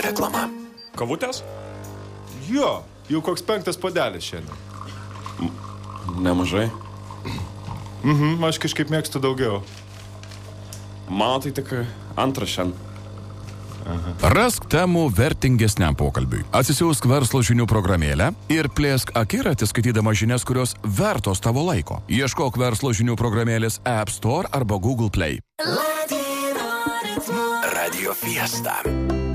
Reklama. Kavutės? Jo, jau koks 5 puodelis šiandien. Nemažai. Aš kažkaip mėgstu daugiau. Mano tai tik antras šiandien. Rask temų vertingesniam pokalbiui. Atsisiųsk verslo žinių programėlę ir plėsk akiratį skaitydama žinias, kurios vertos tavo laiko. Ieškok verslo žinių programėlės App Store arba Google Play. Radio Fiesta.